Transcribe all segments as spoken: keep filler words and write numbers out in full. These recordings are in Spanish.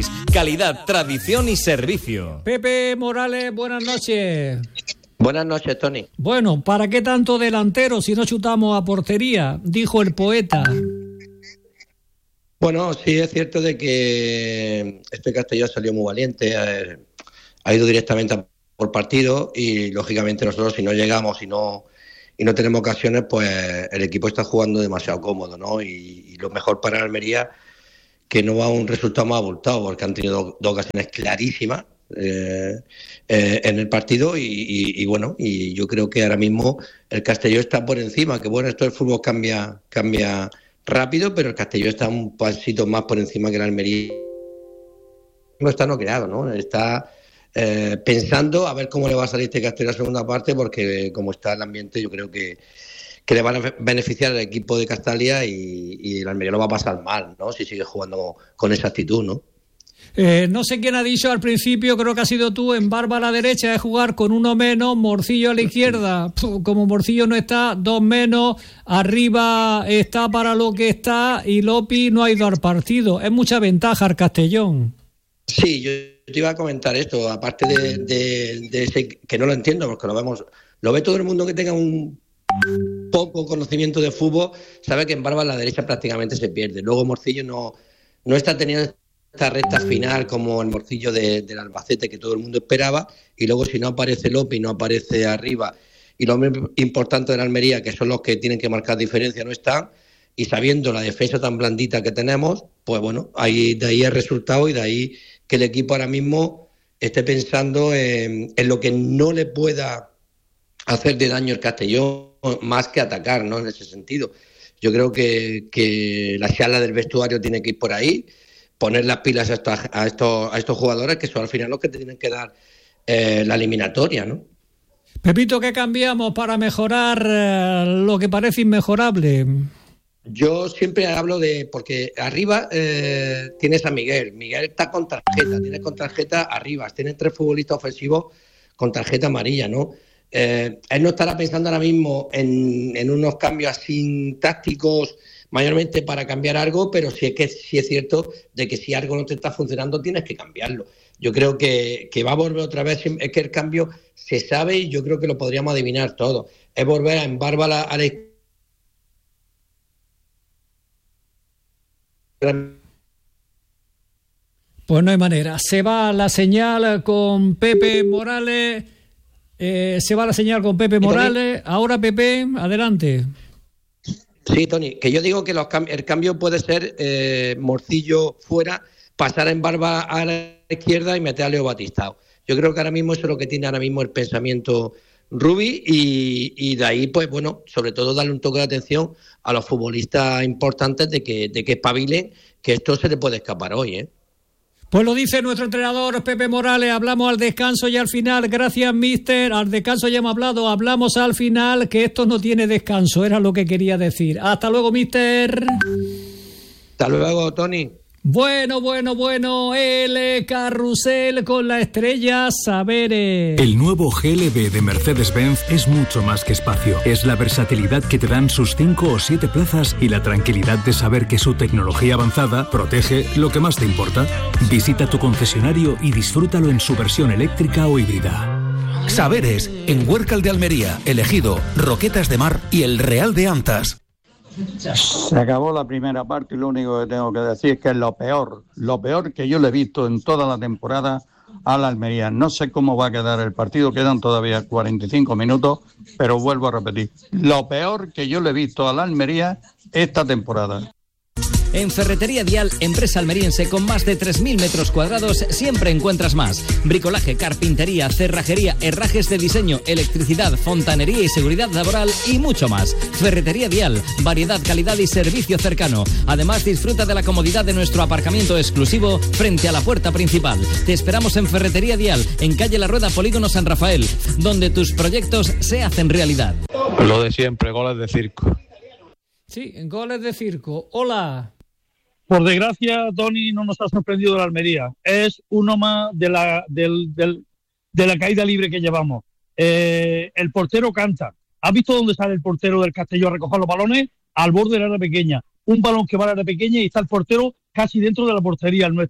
Betis. Calidad, tradición y servicio. Pepe Morales, buenas noches. Buenas noches, Tony. Bueno, ¿para qué tanto delantero si no chutamos a portería? Dijo el poeta. Bueno, sí es cierto de que este Castellón salió muy valiente, ha, ha ido directamente a por partido y lógicamente nosotros si no llegamos y no y no tenemos ocasiones, pues el equipo está jugando demasiado cómodo, ¿no? Y, y lo mejor para Almería que no va a un resultado más abultado, porque han tenido dos, dos ocasiones clarísimas eh, eh, en el partido y, y, y bueno, y yo creo que ahora mismo el Castellón está por encima, que bueno, esto del fútbol cambia cambia rápido, pero el Castellón está un pasito más por encima que el Almería. No está noqueado, ¿no? Está eh, pensando a ver cómo le va a salir este Castellón en la segunda parte, porque como está el ambiente, yo creo que, que le van a beneficiar al equipo de Castalia y, y el Almería lo va a pasar mal, ¿no? Si sigue jugando con esa actitud, ¿no? Eh, no sé quién ha dicho al principio, creo que ha sido tú, en Barba a la derecha de jugar con uno menos, Morcillo a la izquierda. Puh, como Morcillo no está, dos menos, arriba está para lo que está y Lopi no ha ido al partido. Es mucha ventaja al Castellón. Sí, yo te iba a comentar esto, aparte de, de, de ese, que no lo entiendo porque lo vemos, lo ve todo el mundo que tenga un poco conocimiento de fútbol, sabe que en Barba a la derecha prácticamente se pierde. Luego Morcillo no, no está teniendo esta recta final como el Morcillo de, del Albacete que todo el mundo esperaba, y luego si no aparece López y no aparece arriba y los más importantes de la Almería, que son los que tienen que marcar diferencia, no están, y sabiendo la defensa tan blandita que tenemos, pues bueno, ahí, de ahí el resultado y de ahí que el equipo ahora mismo esté pensando en, en lo que no le pueda hacer de daño el Castellón más que atacar, ¿no? En ese sentido yo creo que, que la charla del vestuario tiene que ir por ahí, poner las pilas a estos, a estos, a estos jugadores que son al final los que tienen que dar eh, la eliminatoria, ¿no? Pepito, ¿qué cambiamos para mejorar eh, lo que parece inmejorable? Yo siempre hablo de, porque arriba eh, tienes a Miguel, Miguel está con tarjeta, tienes con tarjeta arriba, tienen tres futbolistas ofensivos con tarjeta amarilla, ¿no? Eh, él no estará pensando ahora mismo en, en unos cambios así tácticos, mayormente para cambiar algo, pero sí es que sí es cierto de que si algo no te está funcionando tienes que cambiarlo. Yo creo que, que va a volver otra vez, es que el cambio se sabe y yo creo que lo podríamos adivinar todo. Es volver a embarbar a la, a la Pues no hay manera. Se va la señal con Pepe Morales. Eh, se va la señal con Pepe Morales. Ahora, Pepe, adelante. Sí, Tony, que yo digo que los cam- el cambio puede ser eh, Morcillo fuera, pasar en Barba a la izquierda y meter a Leo Batistao. Yo creo que ahora mismo eso es lo que tiene ahora mismo el pensamiento Rubi y, y de ahí, pues bueno, sobre todo darle un toque de atención a los futbolistas importantes de que, de que espabilen, que esto se le puede escapar hoy, ¿eh? Pues lo dice nuestro entrenador Pepe Morales. Hablamos al descanso y al final. Gracias, mister. Al descanso ya hemos hablado. Hablamos al final, que esto no tiene descanso. Era lo que quería decir. Hasta luego, mister. Hasta luego, Tony. Bueno, bueno, bueno, el carrusel con la estrella Saberes. El nuevo G L B de Mercedes-Benz es mucho más que espacio. Es la versatilidad que te dan sus cinco o siete plazas y la tranquilidad de saber que su tecnología avanzada protege lo que más te importa. Visita tu concesionario y disfrútalo en su versión eléctrica o híbrida. Saberes, en Huércal de Almería, Elegido, Roquetas de Mar y el Real de Antas. Se acabó la primera parte y lo único que tengo que decir es que es lo peor, lo peor que yo le he visto en toda la temporada a la Almería. No sé cómo va a quedar el partido, quedan todavía cuarenta y cinco minutos, pero vuelvo a repetir, lo peor que yo le he visto a la Almería esta temporada. En Ferretería Dial, empresa almeriense con más de tres mil metros cuadrados, siempre encuentras más. Bricolaje, carpintería, cerrajería, herrajes de diseño, electricidad, fontanería y seguridad laboral y mucho más. Ferretería Dial, variedad, calidad y servicio cercano. Además, disfruta de la comodidad de nuestro aparcamiento exclusivo frente a la puerta principal. Te esperamos en Ferretería Dial, en calle La Rueda, Polígono San Rafael, donde tus proyectos se hacen realidad. Lo de siempre, goles de circo. Sí, goles de circo. Hola. Por desgracia, Tony, no nos ha sorprendido la Almería. Es uno más de la, del, del, de la caída libre que llevamos. Eh, el portero canta. ¿Has visto dónde sale el portero del Castellón a recoger los balones? Al borde del área pequeña. Un balón que va al área pequeña y está el portero casi dentro de la portería, el nuestro.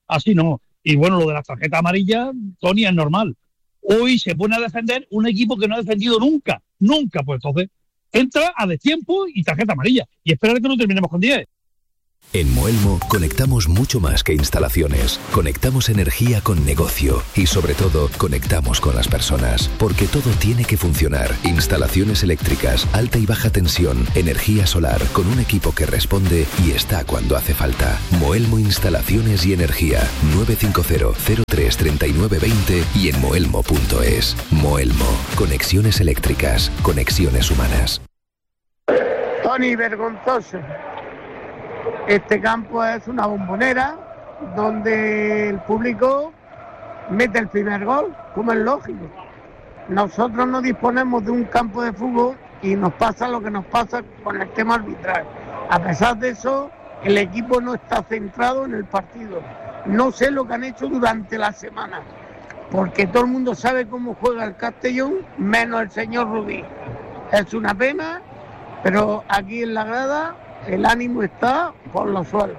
así no. Y bueno, lo de las tarjetas amarillas, Tony, es normal. Hoy se pone a defender un equipo que no ha defendido nunca, nunca, pues entonces entra a destiempo y tarjeta amarilla. Y esperar que no terminemos con diez. En Moelmo conectamos mucho más que instalaciones. Conectamos energía con negocio y sobre todo conectamos con las personas, porque todo tiene que funcionar. Instalaciones eléctricas, alta y baja tensión, energía solar, con un equipo que responde y está cuando hace falta. Moelmo Instalaciones y Energía, nueve cinco cero, cero tres, tres nueve dos cero y en moelmo punto es. Moelmo, conexiones eléctricas, conexiones humanas. Tony, vergonzoso. Este campo es una bombonera donde el público mete el primer gol, como es lógico. Nosotros no disponemos de un campo de fútbol y nos pasa lo que nos pasa con el tema arbitral. A pesar de eso, el equipo no está centrado en el partido. No sé lo que han hecho durante la semana, porque todo el mundo sabe cómo juega el Castellón, menos el señor Rubí. Es una pena, pero aquí en la grada el ánimo está por los suelos.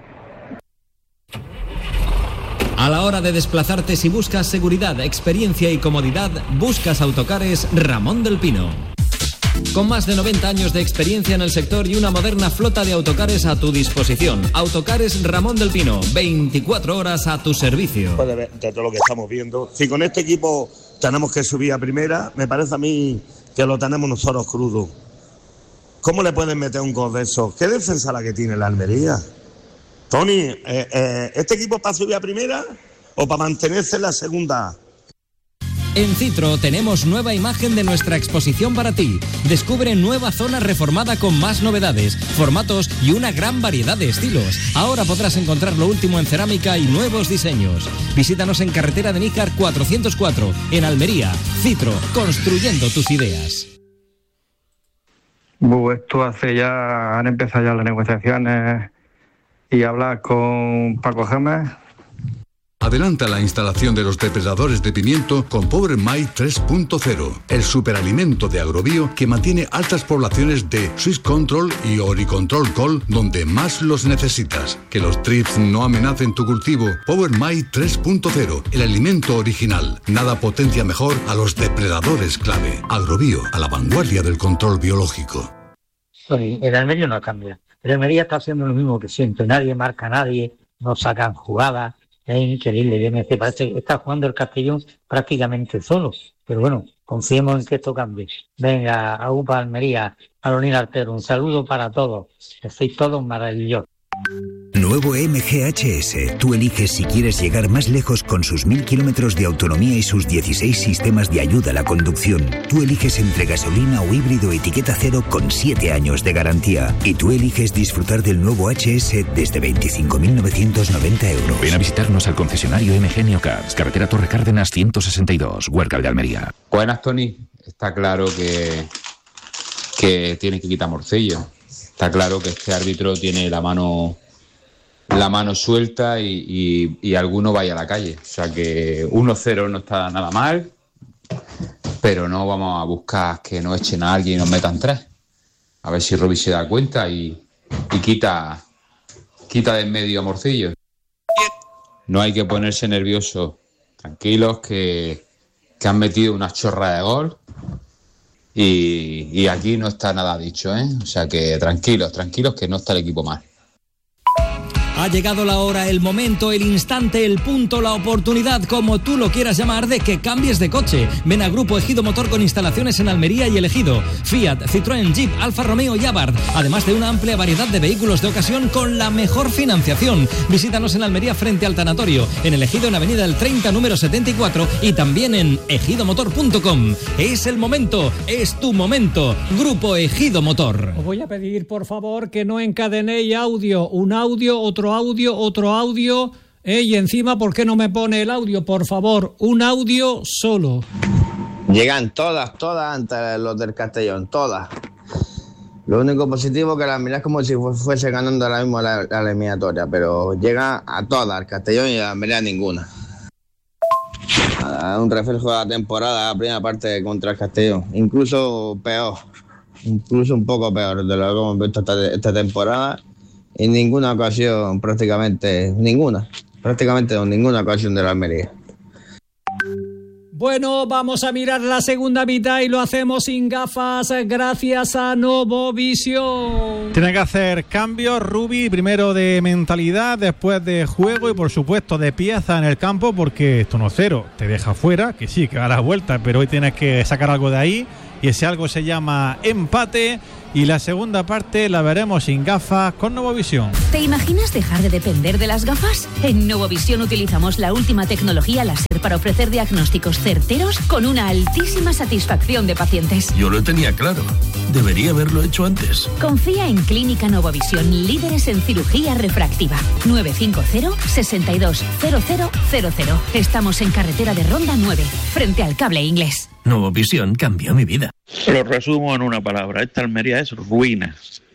A la hora de desplazarte, si buscas seguridad, experiencia y comodidad, buscas Autocares Ramón del Pino. Con más de noventa años de experiencia en el sector y una moderna flota de autocares a tu disposición. Autocares Ramón del Pino, veinticuatro horas a tu servicio. Después de, de todo lo que estamos viendo, si con este equipo tenemos que subir a primera, me parece a mí que lo tenemos nosotros crudo. ¿Cómo le pueden meter un gol de esos? ¿Qué defensa la que tiene la Almería? Tony, eh, eh, ¿este equipo para subir a primera o para mantenerse en la segunda? En Citro tenemos nueva imagen de nuestra exposición para ti. Descubre nueva zona reformada con más novedades, formatos y una gran variedad de estilos. Ahora podrás encontrar lo último en cerámica y nuevos diseños. Visítanos en carretera de Níjar cuatrocientos cuatro, en Almería. Citro, construyendo tus ideas. Bueno, esto hace ya, han empezado ya las negociaciones y hablar con Paco Gémez. Adelanta la instalación de los depredadores de pimiento con Power My tres punto cero, el superalimento de Agrobio que mantiene altas poblaciones de Swiss Control y Oricontrol Col donde más los necesitas. Que los trips no amenacen tu cultivo. Power My tres punto cero, el alimento original. Nada potencia mejor a los depredadores clave. Agrobio, a la vanguardia del control biológico. Sí, el Almería no cambia. El Almería está haciendo lo mismo que siempre. Nadie marca a nadie, no sacan jugadas. Es increíble, me parece que está jugando el Castellón prácticamente solo. Pero bueno, confiemos en que esto cambie. Venga, a UPA Almería, Carolina Artero, un saludo para todos. Estáis todos maravillosos. Nuevo M G H S. Tú eliges si quieres llegar más lejos con sus mil kilómetros de autonomía y sus dieciséis sistemas de ayuda a la conducción. Tú eliges entre gasolina o híbrido etiqueta cero con siete años de garantía. Y tú eliges disfrutar del nuevo H S desde veinticinco mil novecientos noventa euros. Ven a visitarnos al concesionario M G Neocars, carretera Torre Cárdenas ciento sesenta y dos, Huércal de Almería. Buenas, Tony. Está claro que, que tiene que quitar Morcillo. Está claro que este árbitro tiene la mano la mano suelta y, y, y alguno vaya a la calle. O sea que uno cero no está nada mal, pero no vamos a buscar que nos echen a alguien y nos metan tres. A ver si Robbie se da cuenta y, y quita, quita de en medio a Morcillo. No hay que ponerse nervioso. Tranquilos que, que han metido una chorra de gol. Y, y aquí no está nada dicho, ¿eh? O sea que tranquilos, tranquilos que no está el equipo mal. Ha llegado la hora, el momento, el instante, el punto, la oportunidad, como tú lo quieras llamar, de que cambies de coche. Ven a Grupo Ejido Motor con instalaciones en Almería y El Ejido. Fiat, Citroën, Jeep, Alfa Romeo y Abarth. Además de una amplia variedad de vehículos de ocasión con la mejor financiación. Visítanos en Almería frente al tanatorio, en El Ejido en Avenida El treinta, número setenta y cuatro y también en ejido motor punto com. Es el momento, es tu momento. Grupo Ejido Motor. Os voy a pedir, por favor, que no encadenéis audio. Un audio, otro audio, otro audio, eh, y encima, ¿por qué no me pone el audio? Por favor, un audio solo. Llegan todas, todas ante los del Castellón, todas. Lo único positivo es que la mirás como si fuese ganando ahora mismo la, la eliminatoria, pero llega a todas, al Castellón y a la Almería ninguna. A un reflejo de la temporada, la primera parte contra el Castellón, incluso peor, incluso un poco peor de lo que hemos visto esta, esta temporada. En ninguna ocasión, prácticamente ninguna, prácticamente en ninguna ocasión de la Almería. Bueno, vamos a mirar la segunda mitad y lo hacemos sin gafas gracias a Novovisión. Tiene que hacer cambios, Rubi, primero de mentalidad, después de juego y por supuesto de pieza en el campo, porque esto no cero te deja fuera, que sí, que da la vuelta, pero hoy tienes que sacar algo de ahí y ese algo se llama empate. Y la segunda parte la veremos sin gafas con Novovisión. ¿Te imaginas dejar de depender de las gafas? En Novovisión utilizamos la última tecnología láser para ofrecer diagnósticos certeros con una altísima satisfacción de pacientes. Yo lo tenía claro. Debería haberlo hecho antes. Confía en Clínica Novovisión, líderes en cirugía refractiva. nueve cinco cero, seis dos, cero cero cero cero. Estamos en carretera de Ronda nueve, frente al Cable Inglés. Novovisión cambió mi vida. Lo resumo en una palabra. Esta Almería es ruina.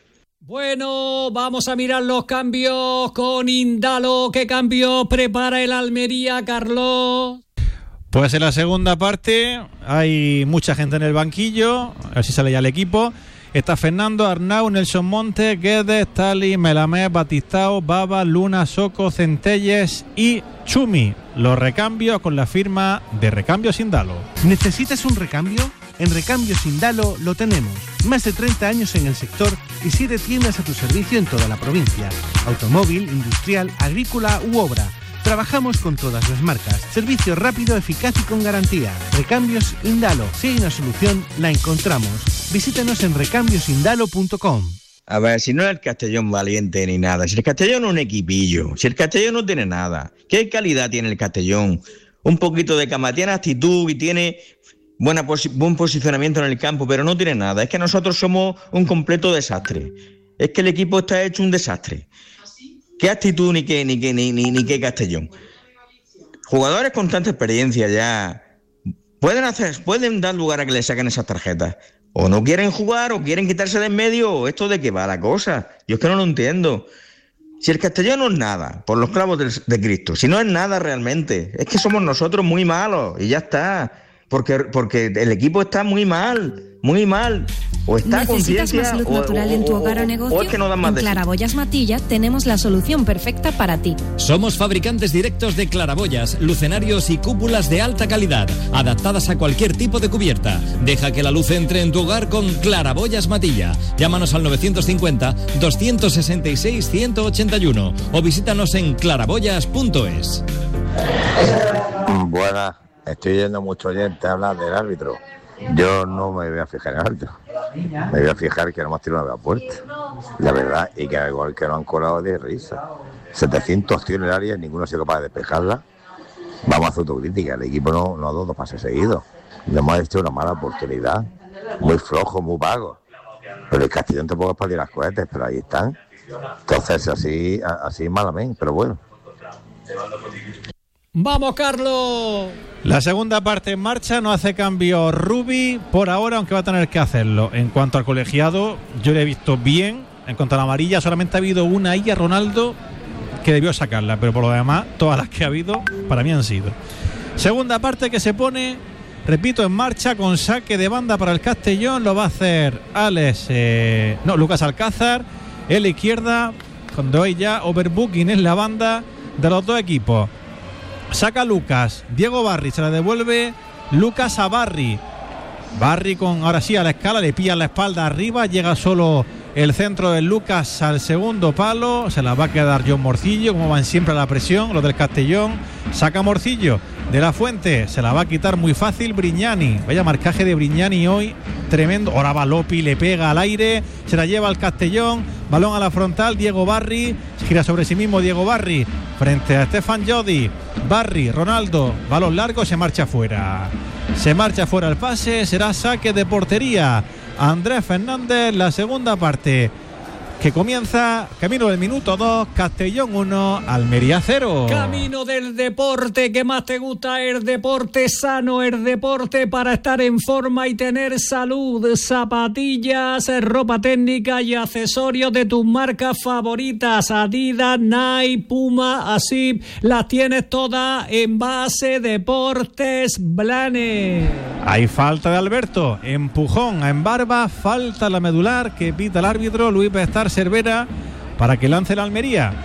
Bueno, vamos a mirar los cambios con Indalo. ¿Qué cambio prepara el Almería, Carlos? Pues en la segunda parte hay mucha gente en el banquillo. A ver si sale ya el equipo. Está Fernando, Arnau, Nelson Montes, Guedes, Tali, Melamés, Batistao, Baba, Luna, Soco, Centelles y Chumi. Los recambios con la firma de Recambios Indalo. ¿Necesitas un recambio? En Recambios Indalo lo tenemos. Más de treinta años en el sector y siete tiendas a tu servicio en toda la provincia. Automóvil, industrial, agrícola u obra. Trabajamos con todas las marcas. Servicio rápido, eficaz y con garantía. Recambios Indalo. Si hay una solución, la encontramos. Visítanos en recambios indalo punto com. A ver, si no es el Castellón valiente ni nada, si el Castellón es un equipillo, si el Castellón no tiene nada, ¿qué calidad tiene el Castellón? Un poquito de cama, tiene actitud y tiene buena posi- buen posicionamiento en el campo, pero no tiene nada. Es que nosotros somos un completo desastre. Es que el equipo está hecho un desastre. ¿Qué actitud ni qué, ni qué, ni, ni, ni qué Castellón? Jugadores con tanta experiencia ya pueden hacer, pueden dar lugar a que le saquen esas tarjetas. O no quieren jugar, o quieren quitarse de en medio, o esto de qué va la cosa. Yo es que no lo entiendo. Si el Castellón no es nada, por los clavos del, de Cristo, si no es nada realmente, es que somos nosotros muy malos, y ya está. Porque, porque el equipo está muy mal, muy mal. O está ¿Necesitas más luz o, natural o, en tu o, hogar o negocio? O es que no dan más en de sí. Claraboyas Matilla tenemos la solución perfecta para ti. Somos fabricantes directos de claraboyas, lucenarios y cúpulas de alta calidad, adaptadas a cualquier tipo de cubierta. Deja que la luz entre en tu hogar con Claraboyas Matilla. Llámanos al novecientos cincuenta, doscientos sesenta y seis, ciento ochenta y uno o visítanos en claraboyas punto es. Buenas, estoy oyendo mucho oyente hablar del árbitro. Yo no me voy a fijar en el árbitro. Me voy a fijar que no hemos tirado una puerta. La verdad, y que al gol que no han colado de risa. setecientos tiros en el área, ninguno ha sido capaz de despejarla. Vamos a hacer autocrítica. El equipo no, no ha dado dos pases seguidos. Le hemos hecho una mala oportunidad. Muy flojo, muy vago. Pero el Castellón tampoco es para tirar cohetes, pero ahí están. Entonces, así, así malamente, pero bueno. ¡Vamos, Carlos! La segunda parte en marcha, no hace cambio Rubi por ahora, aunque va a tener que hacerlo. En cuanto al colegiado, yo le he visto bien. En cuanto a la amarilla, solamente ha habido una ahí a Ronaldo que debió sacarla, pero por lo demás, todas las que ha habido, para mí han sido. Segunda parte que se pone, repito, en marcha con saque de banda para el Castellón. Lo va a hacer Alex, eh, no, Lucas Alcázar, en la izquierda, cuando hay ya overbooking en la banda de los dos equipos. Saca Lucas, Diego Barri se la devuelve Lucas a Barri. Barri con ahora sí a la escala, le pilla la espalda arriba, llega solo el centro de Lucas al segundo palo, se la va a quedar John Morcillo, como van siempre a la presión, los del Castellón. Saca Morcillo de la Fuente, se la va a quitar muy fácil Brignani. Vaya marcaje de Brignani hoy, tremendo. Ahora va Lopi, le pega al aire, se la lleva al Castellón, balón a la frontal, Diego Barri, gira sobre sí mismo Diego Barri, frente a Stefan Jodi. Barri, Ronaldo, balón largo, se marcha fuera. Se marcha fuera el pase, será saque de portería. Andrés Fernández, la segunda parte que comienza camino del minuto dos, Castellón uno, Almería cero. Camino del deporte, ¿qué más te gusta? El deporte sano, el deporte para estar en forma y tener salud. Zapatillas, ropa técnica y accesorios de tus marcas favoritas. Adidas, Nike, Puma, Asip, las tienes todas en Base Deportes Blanes. Hay falta de Alberto, empujón a Embarba, falta la medular que pita el árbitro Luis Bestar Cervera para que lance la Almería.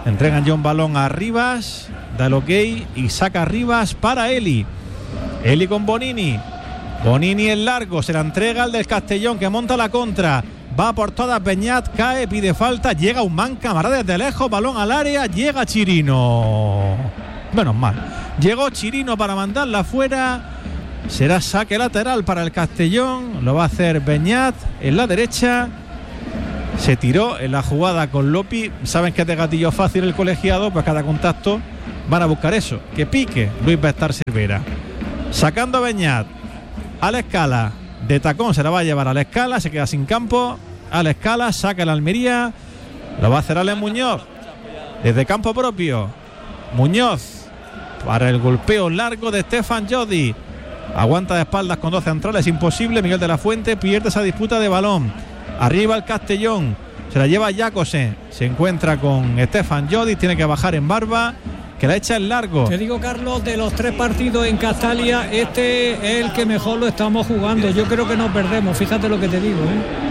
Entregan ya un balón a Rivas, da el ok y saca a Rivas para Eli. Eli con Bonini. Bonini en largo, se la entrega al del Castellón que monta la contra. Va por todas Beñat, cae, pide falta, llega un man camarada desde lejos, balón al área, llega Chirino. Menos mal. Llegó Chirino para mandarla afuera. Será saque lateral para el Castellón. Lo va a hacer Beñat en la derecha. Se tiró en la jugada con Lopi. Saben que es de gatillo fácil el colegiado, pues cada contacto van a buscar eso, que pique Luis Bestar Cervera. Sacando a Beñat a la Escala, de tacón se la va a llevar a la Escala, se queda sin campo. A la Escala, saca el Almería, lo va a hacer Alex Muñoz desde campo propio. Muñoz para el golpeo largo de Stefan Jodi. Aguanta de espaldas con dos centrales, imposible. Miguel de la Fuente pierde esa disputa de balón. Arriba el Castellón, se la lleva Jacose, se encuentra con Stefan Jodi, tiene que bajar en Barba, que la echa en largo. Te digo, Carlos, de los tres partidos en Castalia, este es el que mejor lo estamos jugando. Yo creo que no perdemos, fíjate lo que te digo, ¿eh?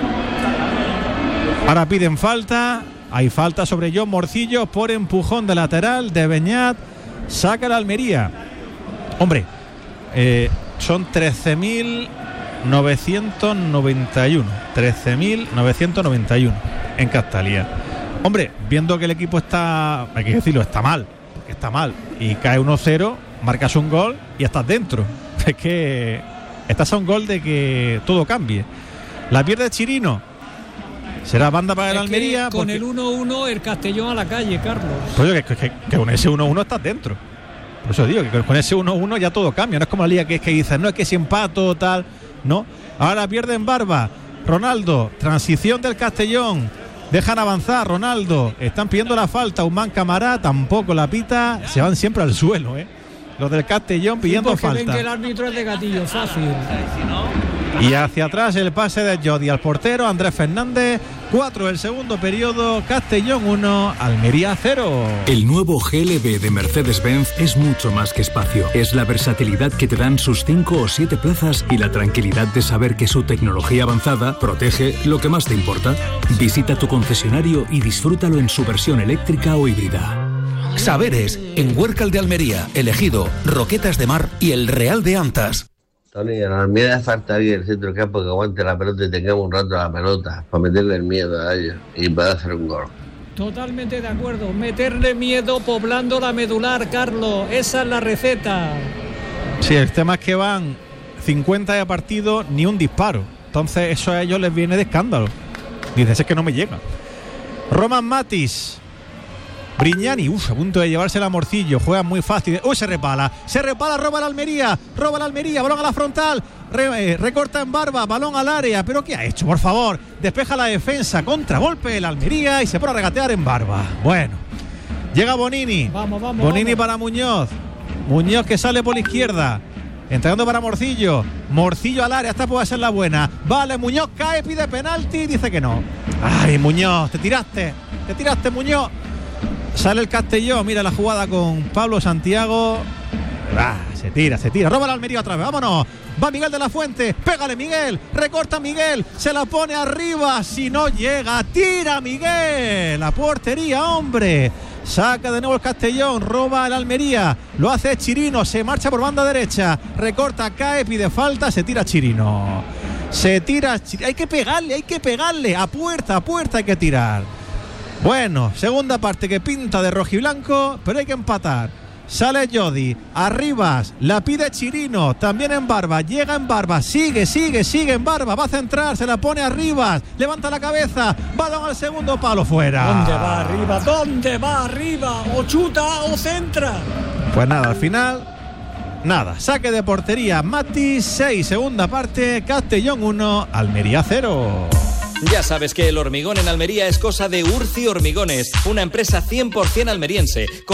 Ahora piden falta, hay falta sobre John Morcillo por empujón de lateral de Beñat, saca la Almería. Hombre, eh, son trece mil novecientos noventa y uno trece mil novecientos noventa y uno en Castalia. Hombre, viendo que el equipo está, hay que decirlo, está mal, porque está mal, y cae uno cero, marcas un gol y estás dentro. Es que estás a un gol de que todo cambie. La pierde Chirino. Será banda para el Almería. Con porque... el uno uno el Castellón a la calle, Carlos. Pues que, que, que, que con ese uno uno estás dentro. Por eso digo que con ese uno uno ya todo cambia. No es como la liga que es que dices, no es que si empato tal, no. Ahora pierden Barba. Ronaldo, transición del Castellón. Dejan avanzar, Ronaldo. Están pidiendo la falta. Usman Camará tampoco la pita. Se van siempre al suelo, ¿eh? Los del Castellón pidiendo sí, porque falta. Ven que el árbitro es de gatillo fácil. Y hacia atrás el pase de Jodi al portero Andrés Fernández. Cuatro el segundo periodo. Castellón uno, Almería cero. El nuevo G L B de Mercedes-Benz es mucho más que espacio. Es la versatilidad que te dan sus cinco o siete plazas y la tranquilidad de saber que su tecnología avanzada protege lo que más te importa. Visita tu concesionario y disfrútalo en su versión eléctrica o híbrida. Saberes, en Huércal de Almería, Elegido, Roquetas de Mar y el Real de Antas. Tony, a la Almería falta alguien en el centro del campo que aguante la pelota y tengamos un rato la pelota para meterle el miedo a ellos y para hacer un gol. Totalmente de acuerdo, meterle miedo poblando la medular, Carlos, esa es la receta. Sí, el tema es que van cincuenta de partido, ni un disparo. Entonces eso a ellos les viene de escándalo. Dices, es que no me llega. Roman Matis, Brignani, uff, a punto de llevársela a Morcillo, juega muy fácil. Uy, se repala, se repala, roba la Almería, roba la Almería, balón a la frontal, re, eh, recorta en Barba, balón al área, pero ¿qué ha hecho? Por favor, despeja la defensa, contragolpe de la Almería y se pone a regatear en Barba. Bueno, llega Bonini, vamos, vamos, Bonini vamos. para Muñoz, Muñoz que sale por la izquierda, entregando para Morcillo, Morcillo al área, esta puede ser la buena, vale, Muñoz cae, pide penalti, dice que no. Ay, Muñoz, te tiraste, te tiraste, Muñoz. Sale el Castellón, mira la jugada con Pablo Santiago. Ah, se tira, se tira, roba la Almería otra vez, vámonos. Va Miguel de la Fuente, pégale Miguel, recorta Miguel, se la pone arriba, si no llega, tira Miguel, la portería, hombre. Saca de nuevo el Castellón, roba el Almería, lo hace Chirino, se marcha por banda derecha, recorta, cae, pide falta, se tira Chirino. Se tira, hay que pegarle, hay que pegarle, a puerta, a puerta hay que tirar. Bueno, segunda parte que pinta de rojiblanco, pero hay que empatar. Sale Jodi, Arribas, la pide Chirino, también en Barba, llega en Barba, sigue, sigue, sigue en Barba, va a centrar, se la pone Arribas, levanta la cabeza, balón al segundo palo, fuera. ¿Dónde va arriba? ¿Dónde va arriba? ¿O chuta o centra? Pues nada, al final, nada, saque de portería, Mati, seis, segunda parte, Castellón uno, Almería cero. Ya sabes que el hormigón en Almería es cosa de Urci Hormigones, una empresa cien por ciento almeriense, con